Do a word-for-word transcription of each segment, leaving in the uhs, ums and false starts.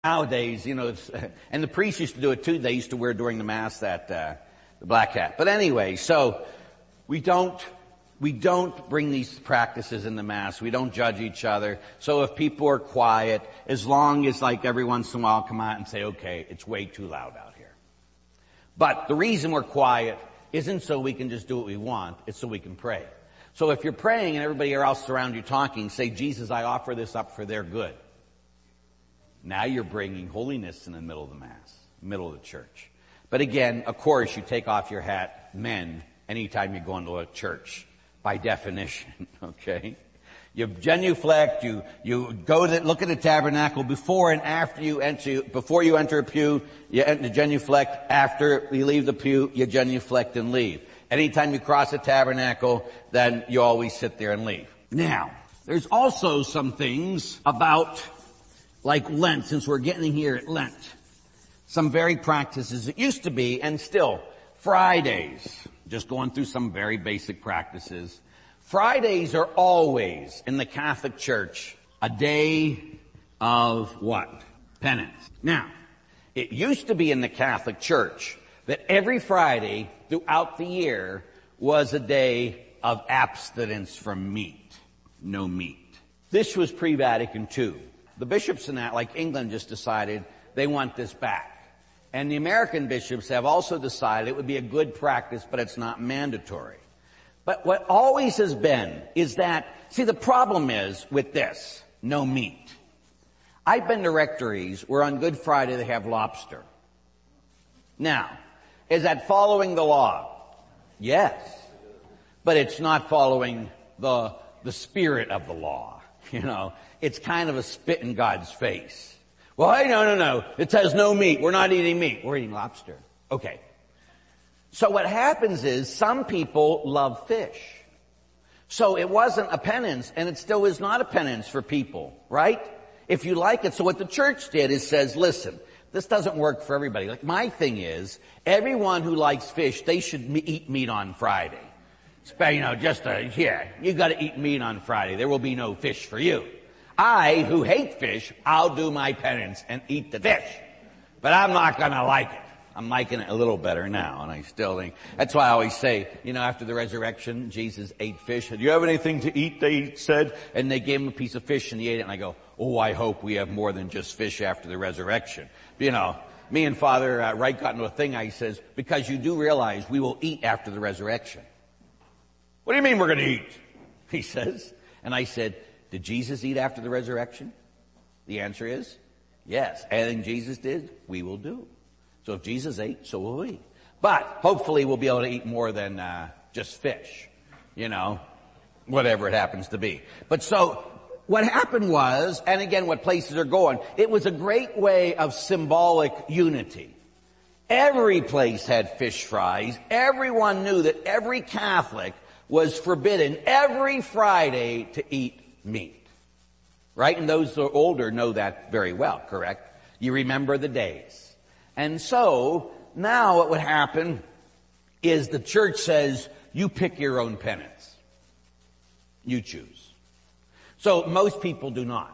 Nowadays, you know, it's, and the priests used to do it too. They used to wear during the Mass that, uh, the black hat. But anyway, so we don't, we don't bring these practices in the Mass. We don't judge each other. So if people are quiet, as long as like every once in a while come out and say, okay, it's way too loud out here. But the reason we're quiet isn't so we can just do what we want. It's so we can pray. So if you're praying and everybody else around you talking, say, Jesus, I offer this up for their good. Now you're bringing holiness in the middle of the Mass, middle of the church. But again, of course, you take off your hat, men, anytime you go into a church, by definition, okay? You genuflect, you, you go to look at the tabernacle before and after you enter, before you enter a pew, you enter, genuflect. After you leave the pew, you genuflect and leave. Anytime you cross a tabernacle, then you always sit there and leave. Now, there's also some things about like Lent, since we're getting here at Lent. Some very practices. It used to be, and still, Fridays. Just going through some very basic practices. Fridays are always, in the Catholic Church, a day of what? Penance. Now, it used to be in the Catholic Church that every Friday throughout the year was a day of abstinence from meat. No meat. This was pre-Vatican Two. The bishops in that, like England, just decided they want this back. And the American bishops have also decided it would be a good practice, but it's not mandatory. But what always has been is that, see, the problem is with this, no meat. I've been to rectories where on Good Friday they have lobster. Now, is that following the law? Yes. But it's not following the, the spirit of the law, you know. It's kind of a spit in God's face. Well, hey, no, no, no. It says no meat. We're not eating meat. We're eating lobster. Okay. So what happens is some people love fish. So it wasn't a penance, and it still is not a penance for people, right? If you like it. So what the church did is says, listen, this doesn't work for everybody. Like my thing is, everyone who likes fish, they should me- eat meat on Friday. You know, just a, yeah, you gotta eat meat on Friday. There will be no fish for you. I, who hate fish, I'll do my penance and eat the fish. But I'm not gonna like it. I'm liking it a little better now, and I still think, that's why I always say, you know, after the resurrection, Jesus ate fish. Do you have anything to eat, they said? And they gave him a piece of fish and he ate it, and I go, oh, I hope we have more than just fish after the resurrection. You know, me and Father uh, Wright got into a thing, I says, because you do realize we will eat after the resurrection. What do you mean we're gonna eat? He says. And I said, did Jesus eat after the resurrection? The answer is yes. Anything Jesus did, we will do. So if Jesus ate, so will we. But hopefully we'll be able to eat more than uh, just fish, you know, whatever it happens to be. But so what happened was, and again what places are going, it was a great way of symbolic unity. Every place had fish fries. Everyone knew that every Catholic was forbidden every Friday to eat meat. Right? And those who are older know that very well, correct? You remember the days. And so, now what would happen is the church says, you pick your own penance. You choose. So, most people do not.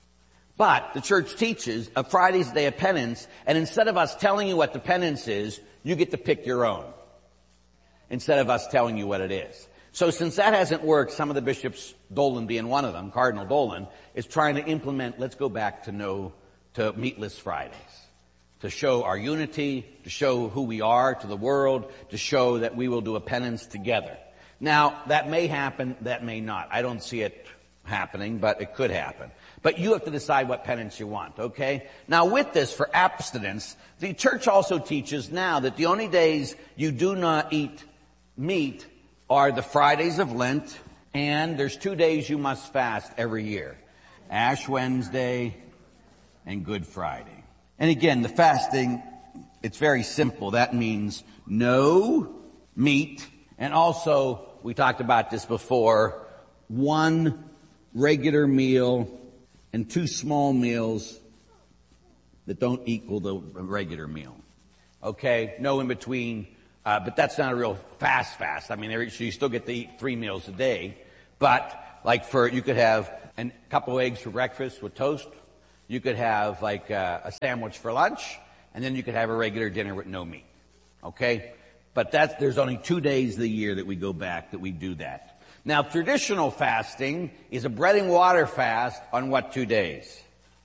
But the church teaches a Friday's day of penance, and instead of us telling you what the penance is, you get to pick your own. Instead of us telling you what it is. So since that hasn't worked, some of the bishops, Dolan being one of them, Cardinal Dolan, is trying to implement, let's go back to no, to meatless Fridays. To show our unity, to show who we are to the world, to show that we will do a penance together. Now, that may happen, that may not. I don't see it happening, but it could happen. But you have to decide what penance you want, okay? Now with this, for abstinence, the church also teaches now that the only days you do not eat meat are the Fridays of Lent, and there's two days you must fast every year. Ash Wednesday and Good Friday. And again, the fasting, it's very simple. That means no meat, and also, we talked about this before, one regular meal and two small meals that don't equal the regular meal. Okay? No in between. Uh, but that's not a real fast fast. I mean, you still get to eat three meals a day. But, like for, you could have a couple of eggs for breakfast with toast. You could have like a, a sandwich for lunch, and then you could have a regular dinner with no meat. Okay? But that's, there's only two days of the year that we go back that we do that. Now, traditional fasting is a bread and water fast on what two days?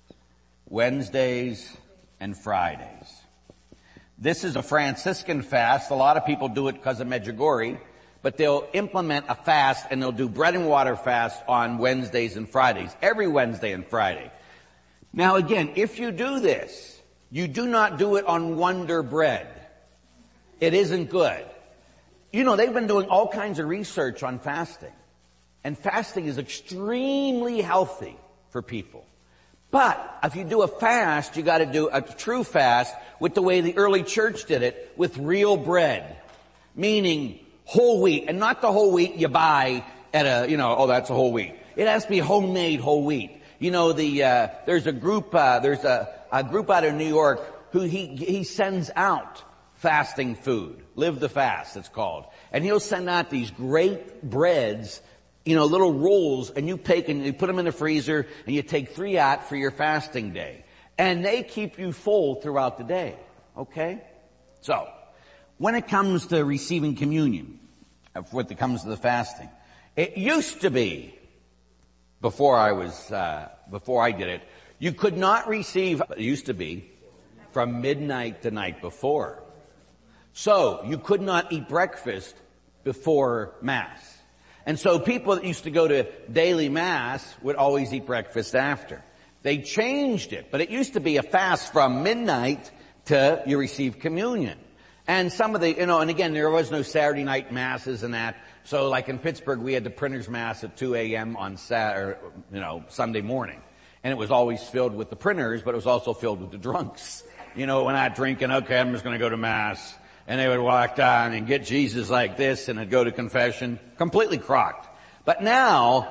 Wednesdays and Fridays. This is a Franciscan fast. A lot of people do it because of Medjugorje, but they'll implement a fast and they'll do bread and water fast on Wednesdays and Fridays, every Wednesday and Friday. Now again, if you do this, you do not do it on Wonder Bread. It isn't good. You know, they've been doing all kinds of research on fasting. And fasting is extremely healthy for people. But if you do a fast, you got to do a true fast with the way the early church did it, with real bread. Meaning whole wheat, and not the whole wheat you buy at a, you know, oh, that's a whole wheat. It has to be homemade whole wheat. You know, the, uh, there's a group, uh, there's a, a group out of New York who he, he sends out fasting food. Live the Fast, it's called. And he'll send out these great breads, you know, little rolls, and you take and you put them in the freezer, and you take three out for your fasting day. And they keep you full throughout the day. Okay? So, when it comes to receiving communion, when it comes to the fasting, it used to be, before I was, uh, before I did it, you could not receive, it used to be, from midnight the night before. So, you could not eat breakfast before Mass. And so people that used to go to daily Mass would always eat breakfast after. They changed it, but it used to be a fast from midnight to you receive communion. And some of the, you know, and again, there was no Saturday night Masses and that. So like in Pittsburgh, we had the Printers Mass at two a.m. on Saturday, you know, Sunday morning. And it was always filled with the printers, but it was also filled with the drunks. You know, when I'm drinking, okay, I'm just going to go to Mass. And they would walk down and get Jesus like this and they'd go to confession, completely crocked. But now,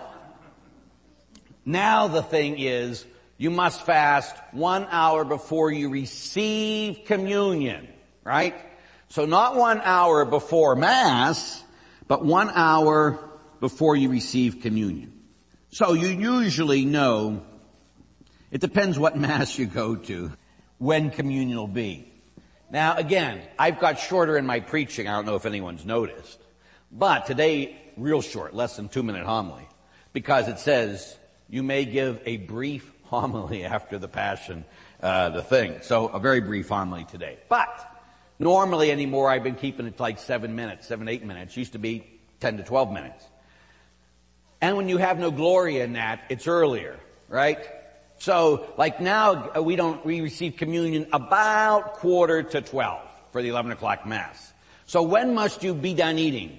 now the thing is, you must fast one hour before you receive communion, right? So not one hour before Mass, but one hour before you receive communion. So you usually know, it depends what Mass you go to, when communion will be. Now again, I've got shorter in my preaching. I don't know if anyone's noticed. But today, real short, less than two minute homily. Because it says, you may give a brief homily after the Passion, uh, the thing. So a very brief homily today. But normally anymore, I've been keeping it like seven minutes, seven, eight minutes. Used to be ten to twelve minutes. And when you have no glory in that, it's earlier, right? So, like now, we don't, we receive communion about quarter to twelve for the eleven o'clock Mass. So when must you be done eating?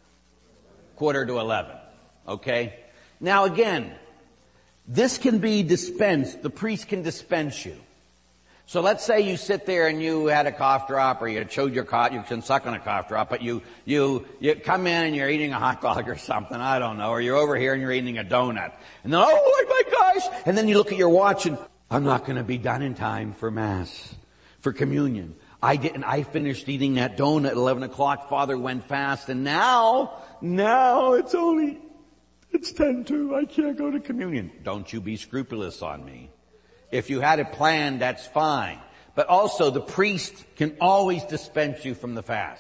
Quarter to eleven. Okay? Now again, this can be dispensed. The priest can dispense you. So let's say you sit there and you had a cough drop or you chewed your cough, you can suck on a cough drop, but you, you, you come in and you're eating a hot dog or something, I don't know, or you're over here and you're eating a donut. And then, oh my gosh! And then you look at your watch and, I'm not gonna be done in time for Mass, for communion. I didn't, I finished eating that donut at eleven o'clock, Father went fast, and now, now it's only, it's ten to, I can't go to communion. Don't you be scrupulous on me. If you had it planned, that's fine. But also, the priest can always dispense you from the fast.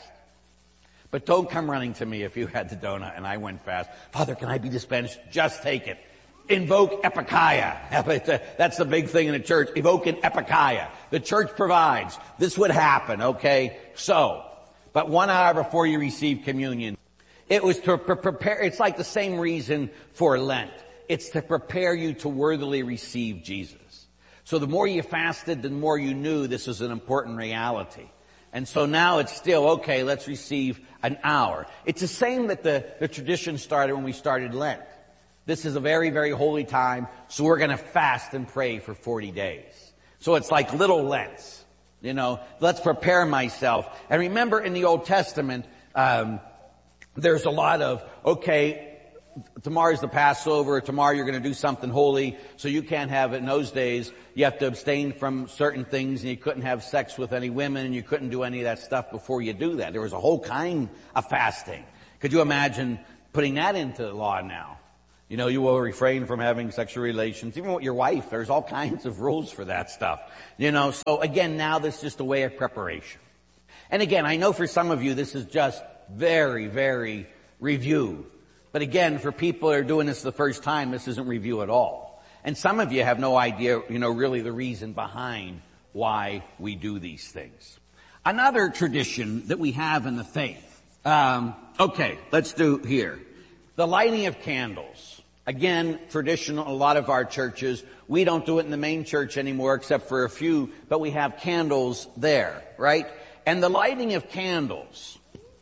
But don't come running to me if you had the donut and I went fast. Father, can I be dispensed? Just take it. Invoke epikeia. That's the big thing in the church. Evoke an epikeia. The church provides. This would happen, okay? So, but one hour before you receive communion, it was to pre- prepare, it's like the same reason for Lent. It's to prepare you to worthily receive Jesus. So the more you fasted, the more you knew this was an important reality. And so now it's still, okay, let's receive an hour. It's the same that the, the tradition started when we started Lent. This is a very, very holy time, so we're gonna fast and pray for forty days. So it's like little Lents. You know, let's prepare myself. And remember in the Old Testament, um, there's a lot of, okay, tomorrow's the Passover, tomorrow you're going to do something holy, so you can't have it in those days. You have to abstain from certain things, and you couldn't have sex with any women, and you couldn't do any of that stuff before you do that. There was a whole kind of fasting. Could you imagine putting that into law now? You know, you will refrain from having sexual relations, even with your wife. There's all kinds of rules for that stuff. You know, so again, now this is just a way of preparation. And again, I know for some of you this is just very, very review. But again, for people that are doing this the first time, this isn't review at all. And some of you have no idea, you know, really the reason behind why we do these things. Another tradition that we have in the faith. Um, okay, let's do here. The lighting of candles. Again, traditional, a lot of our churches, we don't do it in the main church anymore except for a few, but we have candles there, right? And the lighting of candles.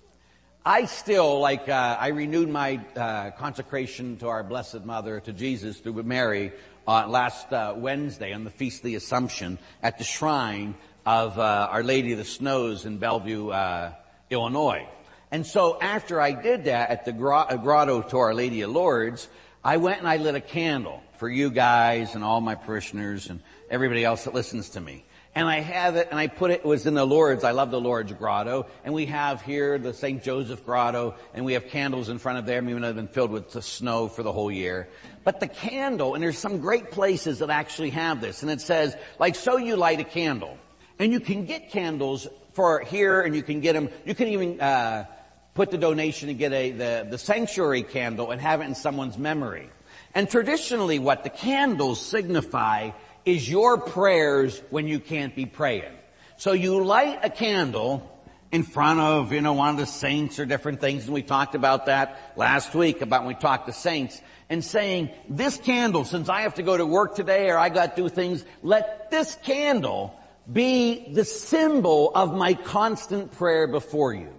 I still, like, uh, I renewed my uh, consecration to our Blessed Mother, to Jesus, through Mary, uh, last uh, Wednesday on the Feast of the Assumption at the shrine of uh, Our Lady of the Snows in Bellevue, uh, Illinois. And so after I did that at the grotto to Our Lady of Lourdes, I went and I lit a candle for you guys and all my parishioners and everybody else that listens to me. And I have it, and I put it, it was in the Lourdes. I love the Lourdes grotto. And we have here the Saint Joseph grotto, and we have candles in front of there, even though they've been filled with the snow for the whole year. But the candle, and there's some great places that actually have this, and it says, like, so you light a candle. And you can get candles for here, and you can get them, you can even, uh, put the donation and get a, the, the sanctuary candle and have it in someone's memory. And traditionally what the candles signify is your prayers when you can't be praying. So you light a candle in front of, you know, one of the saints or different things, and we talked about that last week about when we talked to saints, and saying, this candle, since I have to go to work today or I got to do things, let this candle be the symbol of my constant prayer before you.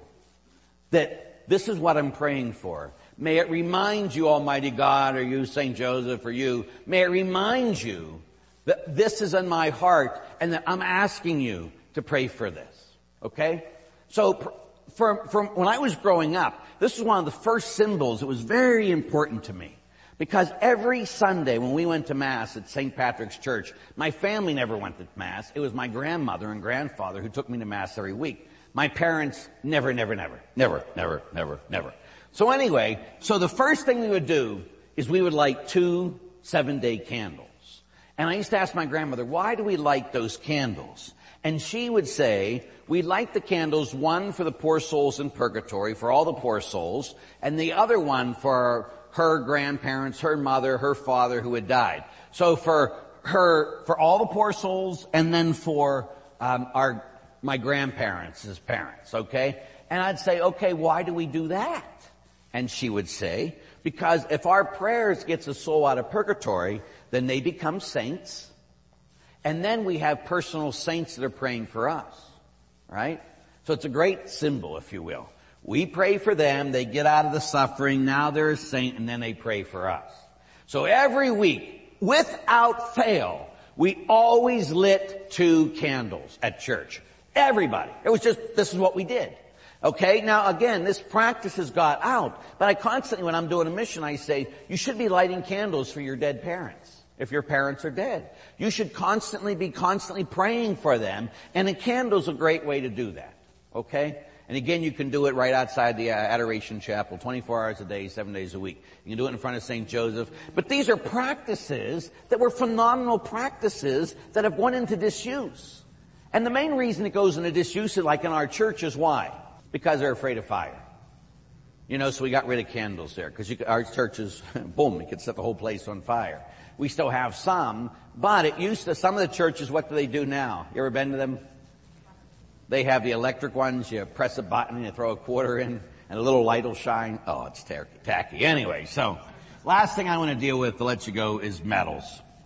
That this is what I'm praying for. May it remind you, Almighty God, or you, Saint Joseph, or you, may it remind you that this is in my heart and that I'm asking you to pray for this. Okay? So, from, from when I was growing up, this was one of the first symbols that was very important to me. Because every Sunday when we went to Mass at Saint Patrick's Church, my family never went to Mass. It was my grandmother and grandfather who took me to Mass every week. My parents never, never, never, never, never, never, never. So anyway, so the first thing we would do is we would light two seven-day candles. And I used to ask my grandmother, why do we light those candles? And she would say, we light the candles, one for the poor souls in purgatory, for all the poor souls, and the other one for her grandparents, her mother, her father who had died. So for her, for all the poor souls, and then for um, our my grandparents' his parents, okay? And I'd say, okay, why do we do that? And she would say, because if our prayers gets a soul out of purgatory, then they become saints, and then we have personal saints that are praying for us, right? So it's a great symbol, if you will. We pray for them, they get out of the suffering, now they're a saint, and then they pray for us. So every week, without fail, we always lit two candles at church. Everybody. It was just, this is what we did. Okay, now again, this practice has got out, but I constantly, when I'm doing a mission, I say, you should be lighting candles for your dead parents, if your parents are dead. You should constantly be constantly praying for them, and a candle's a great way to do that. Okay? And again, you can do it right outside the uh, Adoration Chapel, twenty-four hours a day, seven days a week. You can do it in front of Saint Joseph. But these are practices that were phenomenal practices that have gone into disuse. And the main reason it goes into disuse, like in our church, is why? Because they're afraid of fire. You know, so we got rid of candles there. Because our churches, boom, you could set the whole place on fire. We still have some, but it used to, some of the churches, what do they do now? You ever been to them? They have the electric ones. You press a button and you throw a quarter in and a little light will shine. Oh, it's tacky. Anyway, so last thing I want to deal with to let you go is medals.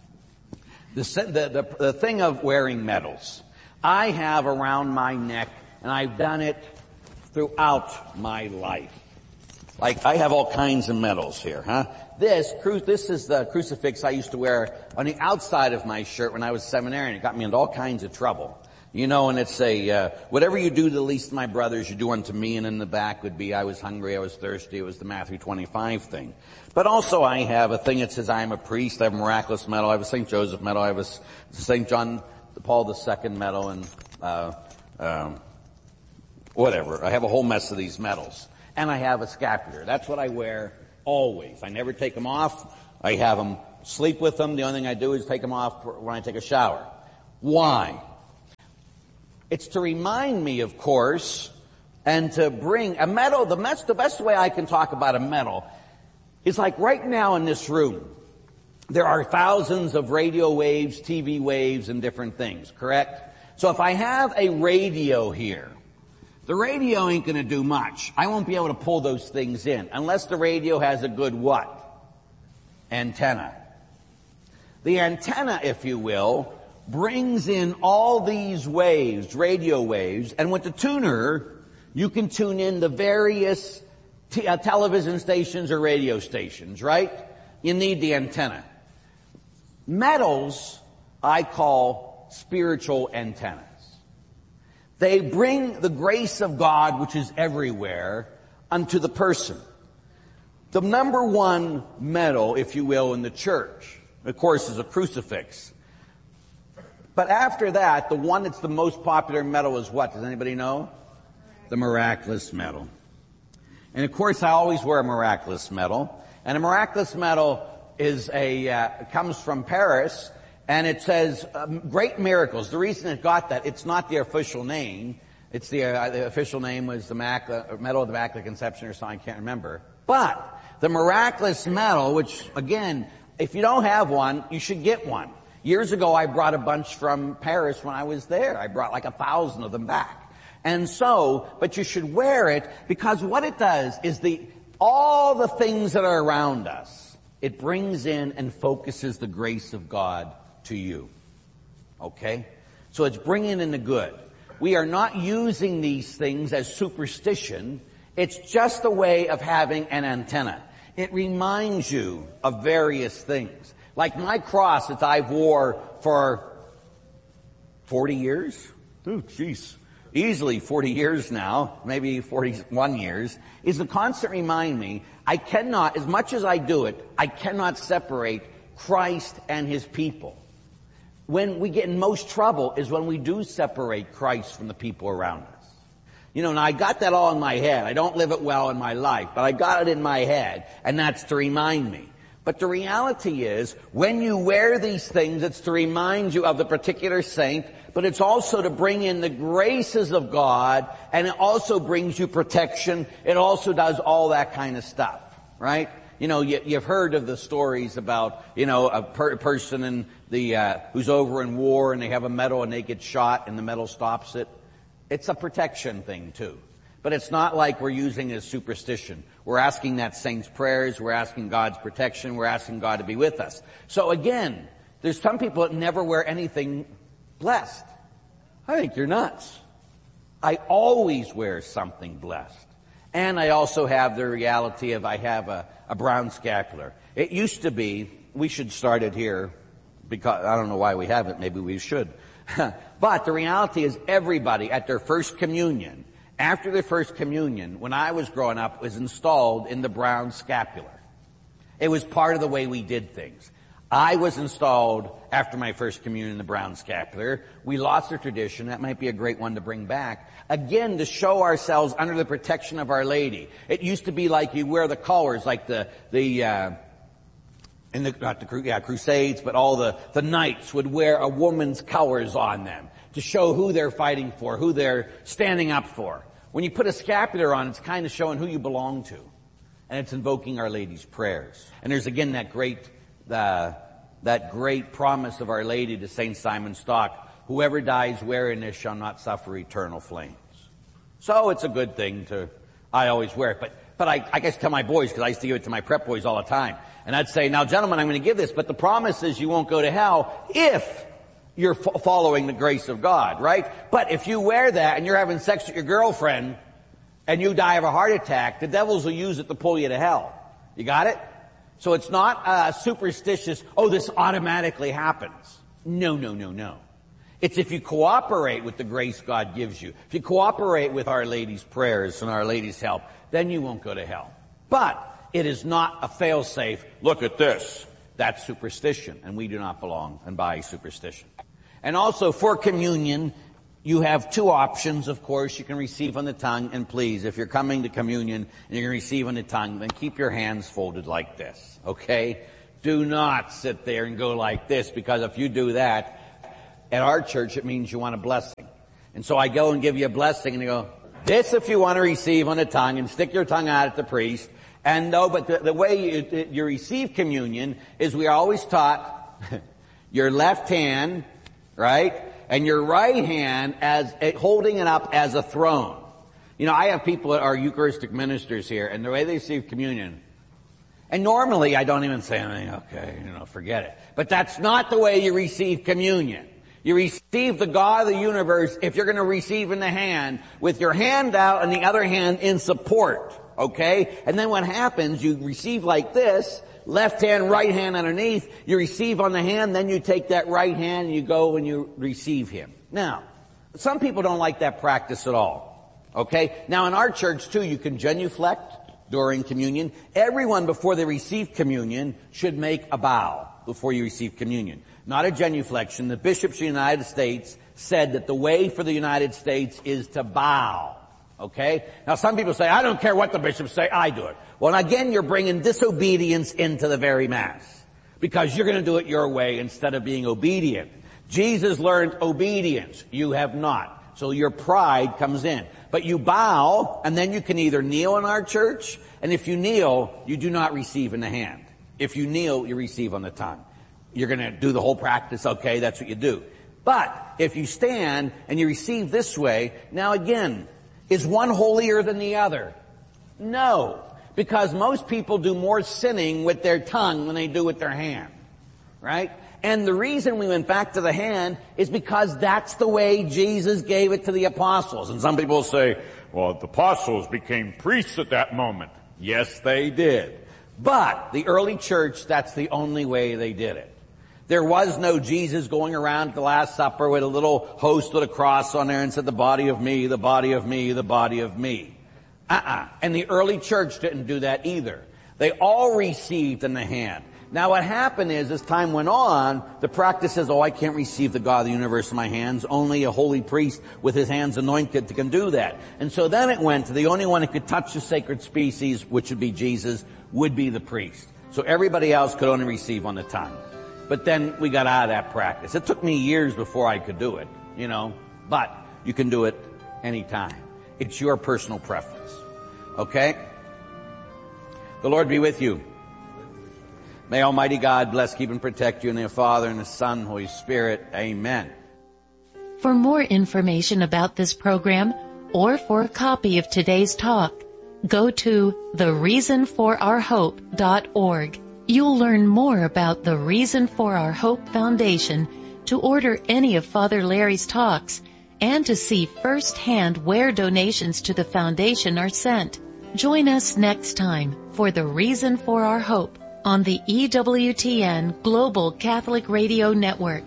The, the, the, the thing of wearing medals. I have around my neck, and I've done it throughout my life. Like, I have all kinds of medals here, huh? This, cru- this is the crucifix I used to wear on the outside of my shirt when I was seminarian. It got me into all kinds of trouble. You know, and it's a, uh, whatever you do to the least of my brothers, you do unto me, and in the back would be, I was hungry, I was thirsty. It was the Matthew twenty-five thing. But also I have a thing that says I am a priest. I have a miraculous medal. I have a Saint Joseph medal. I have a Saint John Paul the Second medal, and uh, um, whatever. I have a whole mess of these medals. And I have a scapular. That's what I wear Always. I never take them off. I have them sleep with them. The only thing I do is take them off when I take a shower. Why? It's to remind me, of course, and to bring a medal. The best, the best way I can talk about a medal is like right now in this room, there are thousands of radio waves, T V waves, and different things, correct? So if I have a radio here, the radio ain't going to do much. I won't be able to pull those things in unless the radio has a good what? Antenna. The antenna, if you will, brings in all these waves, radio waves, and with the tuner, you can tune in the various t- uh, television stations or radio stations, right? You need the antenna. Metals, I call spiritual antennas. They bring the grace of God, which is everywhere, unto the person. The number one metal, if you will, in the church, of course, is a crucifix. But after that, the one that's the most popular metal is what? Does anybody know? The miraculous medal. And of course, I always wear a miraculous medal. And a miraculous medal is a uh, comes from Paris, and it says um, great miracles. The reason it got that, it's not the official name. It's the, uh, the official name was the Mac, uh, Medal of the Immaculate Conception or something, I can't remember. But the miraculous medal, which again, if you don't have one, you should get one. Years ago, I brought a bunch from Paris when I was there. I brought like a thousand of them back. And so, but you should wear it because what it does is the, all the things that are around us, it brings in and focuses the grace of God to you. Okay? So it's bringing in the good. We are not using these things as superstition. It's just a way of having an antenna. It reminds you of various things. Like my cross that I wore for forty years. Oh, jeez. Easily forty years now, maybe forty-one years, is to constantly remind me, I cannot, as much as I do it, I cannot separate Christ and His people. When we get in most trouble is when we do separate Christ from the people around us. You know, and I got that all in my head. I don't live it well in my life, but I got it in my head, and that's to remind me. But the reality is, when you wear these things, it's to remind you of the particular saint, but it's also to bring in the graces of God, and it also brings you protection. It also does all that kind of stuff, right? You know, you, you've heard of the stories about, you know, a per- person in the uh, who's over in war, and they have a medal, and they get shot, and the medal stops it. It's a protection thing, too. But it's not like we're using it as superstition. We're asking that saint's prayers. We're asking God's protection. We're asking God to be with us. So again, there's some people that never wear anything blessed. I think you're nuts. I always wear something blessed. And I also have the reality of I have a, a brown scapular. It used to be, we should start it here, because I don't know why we haven't. Maybe we should. But the reality is everybody at their first communion, after their first communion, when I was growing up, was installed in the brown scapular. It was part of the way we did things. I was installed after my first communion in the brown scapular. We lost the tradition. That might be a great one to bring back. Again, to show ourselves under the protection of Our Lady. It used to be like you wear the colors, like the, the, uh, in the, not the, yeah, crusades, but all the, the knights would wear a woman's colors on them to show who they're fighting for, who they're standing up for. When you put a scapular on, it's kind of showing who you belong to. And it's invoking Our Lady's prayers. And there's again that great, uh, that great promise of Our Lady to Saint Simon Stock, whoever dies wearing this shall not suffer eternal flames. So it's a good thing to, I always wear it. But, but I, I guess tell my boys, because I used to give it to my prep boys all the time. And I'd say, now gentlemen, I'm going to give this, but the promise is you won't go to hell if you're fo- following the grace of God, right? But if you wear that and you're having sex with your girlfriend and you die of a heart attack, the devils will use it to pull you to hell. You got it? So it's not uh, superstitious, oh, this automatically happens. No, no, no, no. It's if you cooperate with the grace God gives you, if you cooperate with Our Lady's prayers and Our Lady's help, then you won't go to hell. But it is not a fail-safe, look at this. That's superstition, and we do not belong and by superstition. And also for communion, You have two options, of course. You can receive on the tongue, and please, if you're coming to communion and you're going to receive on the tongue, then keep your hands folded like this, okay? Do not sit there and go like this, because if you do that, at our church, it means you want a blessing. And so I go and give you a blessing, and you go, this if you want to receive on the tongue, and stick your tongue out at the priest. And no, but the, the way you, you receive communion is we are always taught your left hand, right? And your right hand as holding it up as a throne. You know, I have people that are Eucharistic ministers here, and the way they receive communion, and normally I don't even say anything, okay, you know, forget it. But that's not the way you receive communion. You receive the God of the universe if you're going to receive in the hand, with your hand out and the other hand in support, okay? And then what happens, you receive like this, left hand, right hand underneath, you receive on the hand, then you take that right hand and you go and you receive him. Now, some people don't like that practice at all, okay? Now in our church too, you can genuflect during communion. Everyone before they receive communion should make a bow before you receive communion. Not a genuflection. The bishops of the United States said that the way for the United States is to bow. Okay? Now some people say, I don't care what the bishops say, I do it. Well, again, you're bringing disobedience into the very Mass, because you're going to do it your way instead of being obedient. Jesus learned obedience. You have not. So your pride comes in. But you bow, and then you can either kneel in our church, and if you kneel, you do not receive in the hand. If you kneel, you receive on the tongue. You're going to do the whole practice, okay, that's what you do. But if you stand and you receive this way, now again, is one holier than the other? No, because most people do more sinning with their tongue than they do with their hand, right? And the reason we went back to the hand is because that's the way Jesus gave it to the apostles. And some people say, well, the apostles became priests at that moment. Yes, they did. But the early church, that's the only way they did it. There was no Jesus going around at the Last Supper with a little host with a cross on there and said, the body of me, the body of me, the body of me. Uh-uh. And the early church didn't do that either. They all received in the hand. Now what happened is, as time went on, the practice is, oh, I can't receive the God of the universe in my hands. Only a holy priest with his hands anointed can do that. And so then it went to the only one who could touch the sacred species, which would be Jesus, would be the priest. So everybody else could only receive on the tongue. But then we got out of that practice. It took me years before I could do it, you know, but you can do it anytime. It's your personal preference. Okay? The Lord be with you. May Almighty God bless, keep, and protect you in the Father, and the Son, and Holy Spirit. Amen. For more information about this program, or for a copy of today's talk, go to the reason for our hope dot org. You'll learn more about the Reason for Our Hope Foundation, to order any of Father Larry's talks, and to see firsthand where donations to the foundation are sent. Join us next time for the Reason for Our Hope on the E W T N Global Catholic Radio Network.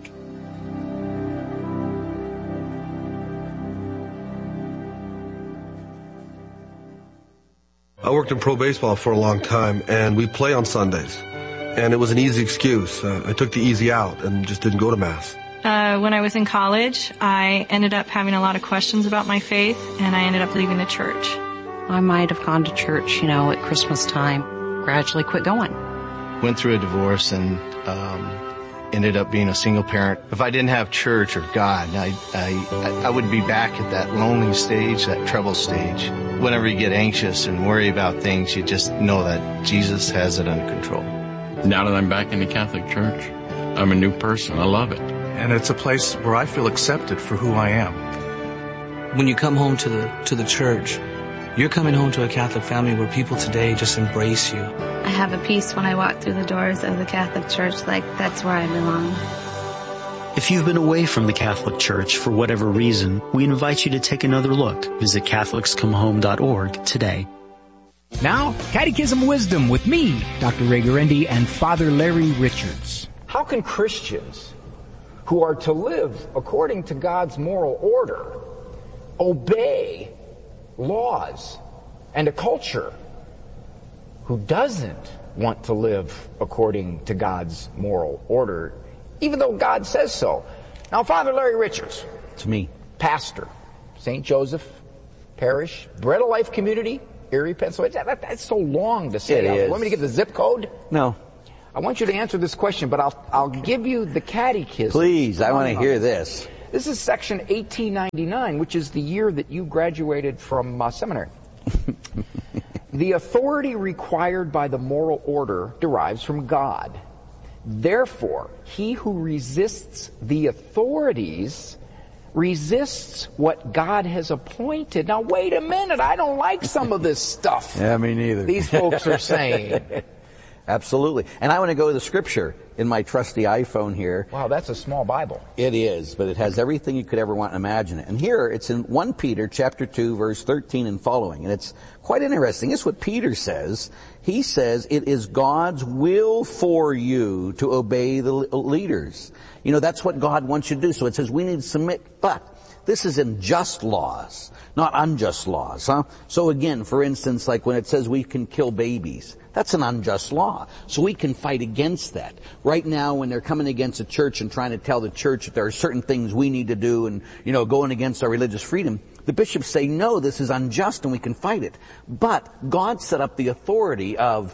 I worked in pro baseball for a long time, and we play on Sundays. And it was an easy excuse. Uh, I took the easy out and just didn't go to Mass. Uh, when I was in college, I ended up having a lot of questions about my faith, and I ended up leaving the church. I might have gone to church, you know, at Christmas time, gradually quit going. Went through a divorce and um, ended up being a single parent. If I didn't have church or God, I, I, I would be back at that lonely stage, that trouble stage. Whenever you get anxious and worry about things, you just know that Jesus has it under control. Now that I'm back in the Catholic Church, I'm a new person. I love it. And it's a place where I feel accepted for who I am. When you come home to the to the church, you're coming home to a Catholic family where people today just embrace you. I have a peace when I walk through the doors of the Catholic Church, like that's where I belong. If you've been away from the Catholic Church for whatever reason, we invite you to take another look. Visit Catholics Come Home dot org today. Now, Catechism Wisdom with me, Doctor Ray Guarendi, and Father Larry Richards. How can Christians who are to live according to God's moral order obey laws and a culture who doesn't want to live according to God's moral order, even though God says so? Now, Father Larry Richards. It's me. pastor, Saint Joseph Parish, Bread of Life Community, Erie, Pennsylvania. That, that's so long to say. It is. You want me to give the zip code? No. I want you to answer this question, but I'll I'll give you the catechism. Please, I want to hear this. This is section eighteen ninety-nine, which is the year that you graduated from uh, seminary. The authority required by the moral order derives from God. Therefore, he who resists the authorities resists what God has appointed. Now, wait a minute. I don't like some of this stuff. Yeah, me neither. These folks are saying. Absolutely. And I want to go to the scripture in my trusty iPhone here. Wow, that's a small Bible. It is, but it has everything you could ever want and imagine it. And here, it's in First Peter chapter two, verse thirteen and following. And it's quite interesting. It's what Peter says. He says, it is God's will for you to obey the leaders. You know, that's what God wants you to do. So it says we need to submit, but this is in just laws, not unjust laws, huh? So again, for instance, like when it says we can kill babies, that's an unjust law. So we can fight against that. Right now, when they're coming against a church and trying to tell the church that there are certain things we need to do and, you know, going against our religious freedom, the bishops say, no, this is unjust and we can fight it. But God set up the authority of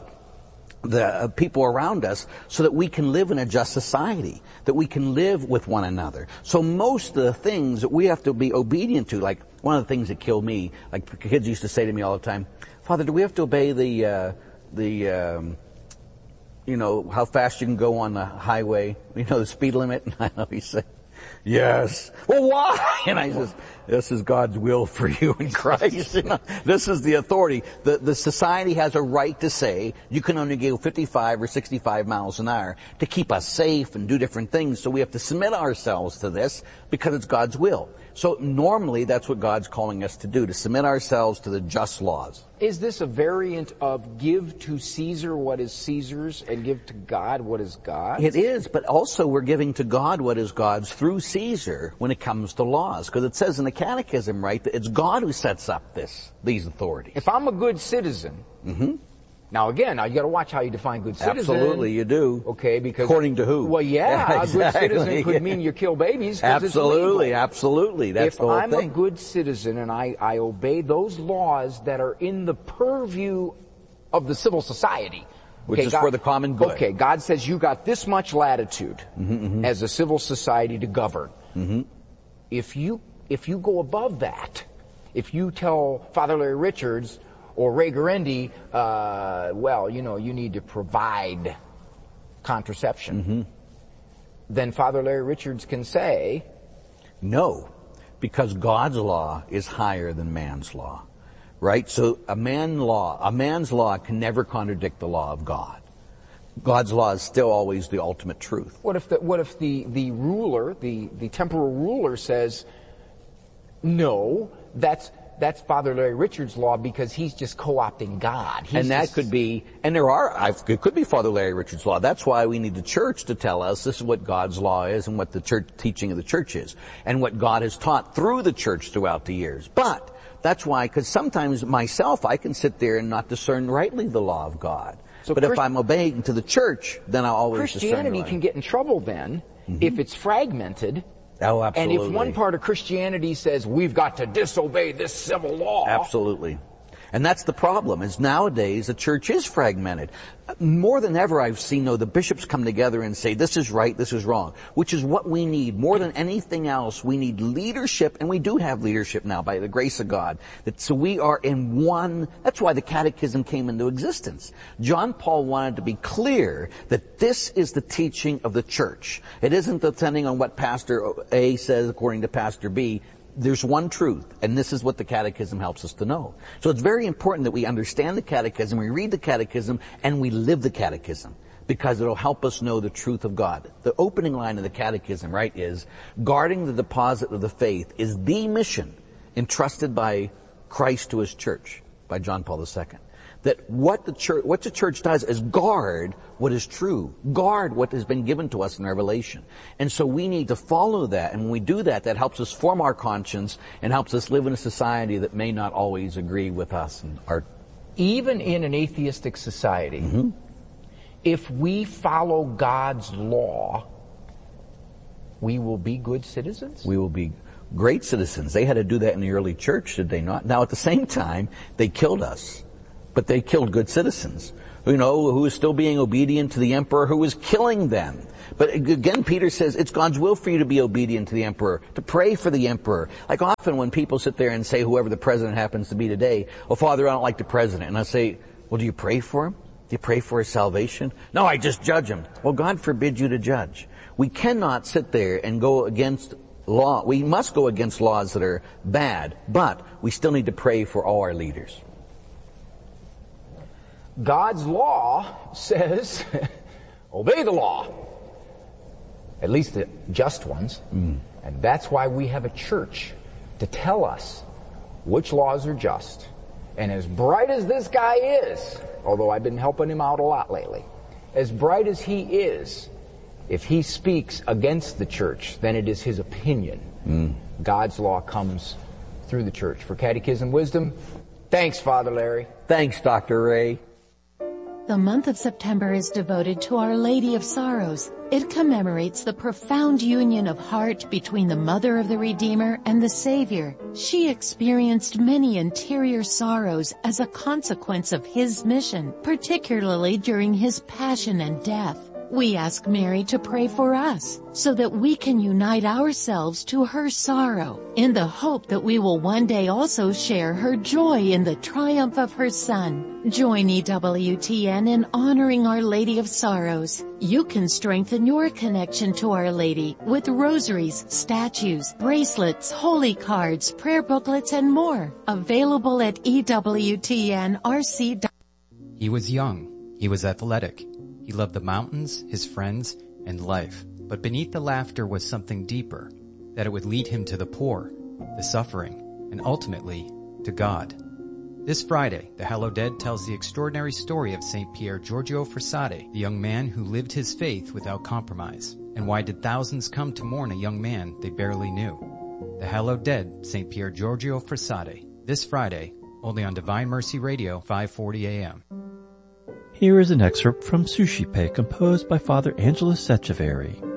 the people around us so that we can live in a just society, that we can live with one another. So most of the things that we have to be obedient to, like one of the things that killed me, like kids used to say to me all the time, Father, do we have to obey the, uh, the, um, you know, how fast you can go on the highway, you know, the speed limit? And I know he said, yes. Well, why? And I says, this is God's will for you in Christ. You know, this is the authority. The, the society has a right to say you can only go fifty-five or sixty-five miles an hour to keep us safe and do different things. So we have to submit ourselves to this because it's God's will. So normally that's what God's calling us to do, to submit ourselves to the just laws. Is this a variant of give to Caesar what is Caesar's and give to God what is God's? It is, but also we're giving to God what is God's through Caesar when it comes to laws. Because it says in the Catechism, right, that it's God who sets up this, these authorities. If I'm a good citizen, mm-hmm. Now again, now you got to watch how you define good citizen. Absolutely, you do. Okay, because according to who? Well, yeah, yeah exactly. A good citizen could mean you kill babies. Absolutely, it's absolutely. That's if the whole I'm thing. a good citizen and I, I obey those laws that are in the purview of the civil society, which okay, is God, for the common good. Okay, God says you got this much latitude mm-hmm, mm-hmm. as a civil society to govern. Mm-hmm. If you if you go above that, if you tell Father Larry Richards or Ray Guarendi, uh, well, you know, you need to provide contraception. Mm-hmm. Then Father Larry Richards can say, no, because God's law is higher than man's law, right? So a man law, a man's law can never contradict the law of God. God's law is still always the ultimate truth. What if the, what if the, the ruler, the, the temporal ruler says, no, that's, That's Father Larry Richards' law because he's just co-opting God. He's and that just, could be, and there are, it could be Father Larry Richards' law. That's why we need the church to tell us this is what God's law is and what the church teaching of the church is and what God has taught through the church throughout the years. But that's why, because sometimes myself, I can sit there and not discern rightly the law of God. So but Christ- if I'm obeying to the church, then I'll always discern Christianity right. can get in trouble then mm-hmm. if it's fragmented. Oh, absolutely. And if one part of Christianity says we've got to disobey this civil law. Absolutely. And that's the problem, is nowadays the church is fragmented. More than ever I've seen, though, the bishops come together and say, this is right, this is wrong, which is what we need. More than anything else, we need leadership, and we do have leadership now by the grace of God. That so we are in one, that's why the Catechism came into existence. John Paul wanted to be clear that this is the teaching of the church. It isn't depending on what Pastor A says according to Pastor B. There's one truth, and this is what the Catechism helps us to know. So it's very important that we understand the Catechism, we read the Catechism, and we live the Catechism, because it'll help us know the truth of God. The opening line of the Catechism, right, is, guarding the deposit of the faith is the mission entrusted by Christ to his church, by John Paul the Second. That what the church, what the church does is guard what is true. Guard what has been given to us in Revelation. And so we need to follow that. And when we do that, that helps us form our conscience and helps us live in a society that may not always agree with us and our... Even in an atheistic society, mm-hmm. if we follow God's law, we will be good citizens? We will be... great citizens. They had to do that in the early church, did they not? Now, at the same time, they killed us, but they killed good citizens, you know, who was still being obedient to the emperor who was killing them. But again, Peter says it's God's will for you to be obedient to the emperor, to pray for the emperor. Like often when people sit there and say, whoever the president happens to be today, oh, Father, I don't like the president. And I say, well, do you pray for him? Do you pray for his salvation? No, I just judge him. Well, God forbid you to judge. We cannot sit there and go against law. We must go against laws that are bad, but we still need to pray for all our leaders. God's law says, obey the law. At least the just ones. Mm. And that's why we have a church to tell us which laws are just. And as bright as this guy is, although I've been helping him out a lot lately, as bright as he is, if he speaks against the church, then it is his opinion. Mm. God's law comes through the church. For Catechism Wisdom, thanks, Father Larry. Thanks, Doctor Ray. The month of September is devoted to Our Lady of Sorrows. It commemorates the profound union of heart between the Mother of the Redeemer and the Savior. She experienced many interior sorrows as a consequence of His mission, particularly during His passion and death. We ask Mary to pray for us so that we can unite ourselves to her sorrow in the hope that we will one day also share her joy in the triumph of her Son. Join E W T N in honoring Our Lady of Sorrows. You can strengthen your connection to Our Lady with rosaries, statues, bracelets, holy cards, prayer booklets, and more. Available at E W T N R C. He was young. He was athletic. He loved the mountains, his friends, and life. But beneath the laughter was something deeper, that it would lead him to the poor, the suffering, and ultimately to God. This Friday, the Hallowed Dead tells the extraordinary story of Saint Pier Giorgio Frassati, the young man who lived his faith without compromise. And why did thousands come to mourn a young man they barely knew? The Hallowed Dead, Saint Pier Giorgio Frassati. This Friday, only on Divine Mercy Radio, five forty A M. Here is an excerpt from Sushi Pay composed by Father Angelos Echeverry.